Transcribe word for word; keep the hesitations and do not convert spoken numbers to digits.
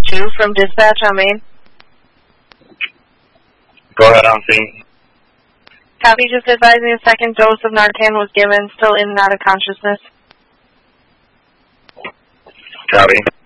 two from dispatch on main. Go ahead, on scene. Copy, just advising a second dose of Narcan was given, still in and out of consciousness. Copy.